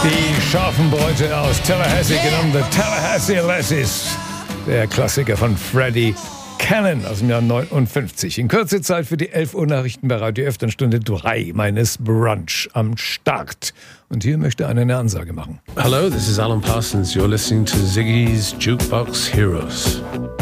Die scharfen Bräute aus Tallahassee, genommen The Tallahassee Lassies. Der Klassiker von Freddie Cannon aus dem Jahr 59. In kurzer Zeit für die 11 Uhr Nachrichten bei Radio F, dann Stunde 3 meines Brunch am Start. Und hier möchte einer eine Ansage machen. Hello, this is Alan Parsons. You're listening to Ziggy's Jukebox Heroes.